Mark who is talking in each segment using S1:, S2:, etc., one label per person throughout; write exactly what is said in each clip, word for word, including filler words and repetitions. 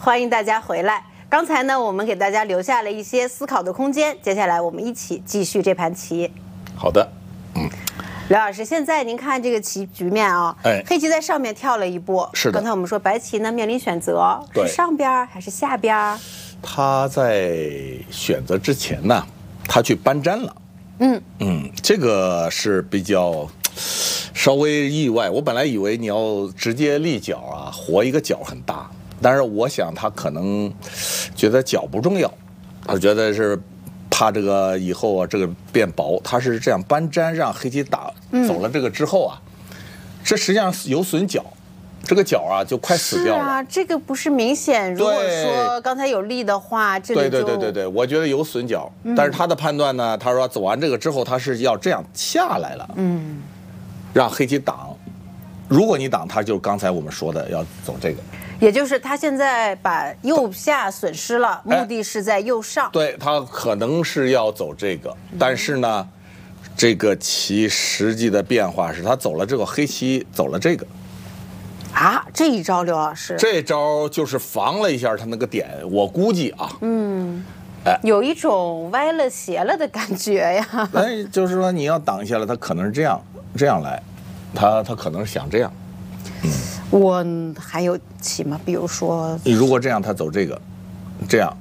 S1: 欢迎大家回来。刚才呢，我们给大家留下了一些思考的空间，接下来我们一起继续这盘棋。
S2: 好的，嗯，
S1: 刘老师，现在您看这个棋局面啊，
S2: 哎，
S1: 黑棋在上面跳了一步，
S2: 是的。
S1: 刚才我们说白棋呢面临选择，
S2: 对，
S1: 是上边还是下边？
S2: 他在选择之前呢，他去搬粘了。嗯嗯，这个是比较稍微意外。我本来以为你要直接立角啊，活一个角很大，但是我想他可能觉得角不重要，他觉得是怕这个以后啊这个变薄，他是这样搬粘让黑棋打走了这个之后啊，嗯、这实际上有损角。这个角啊，就快死掉了。
S1: 是啊，这个不是明显。如果说刚才有利的话，这里就
S2: 对对对对对，我觉得有损角。嗯、但是他的判断呢，他说走完这个之后，他是要这样下来了，嗯，让黑棋挡。如果你挡，他就刚才我们说的要走这个。
S1: 也就是他现在把右下损失了，目的是在右上。
S2: 对，他可能是要走这个，但是呢，这个棋实际的变化是他走了这个黑棋走了这个。
S1: 啊，这一招刘老师，
S2: 这招就是防了一下他那个点，我估计啊，嗯，
S1: 哎，有一种歪了斜了的感觉呀。
S2: 哎，就是说你要挡下来，他可能是这样这样来，他他可能是想这样。
S1: 嗯，我还有棋吗？比如说，
S2: 你如果这样，他走这个，这样，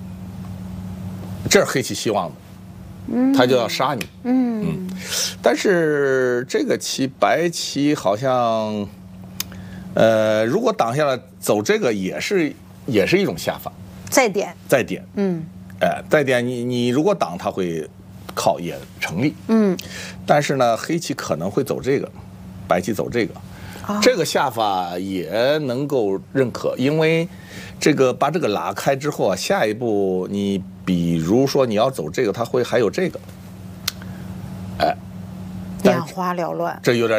S2: 这是黑棋希望的，嗯，他就要杀你，嗯嗯，但是这个棋白棋好像。呃，如果挡下来走这个也是也是一种下法，
S1: 再点
S2: 再点，
S1: 嗯，
S2: 哎、呃，再点你你如果挡它会靠也成立，嗯，但是呢，黑棋可能会走这个，白棋走这个，哦、这个下法也能够认可，因为这个把这个拉开之后啊，下一步你比如说你要走这个，它会还有这个，哎、呃，
S1: 眼花缭乱，
S2: 这有点。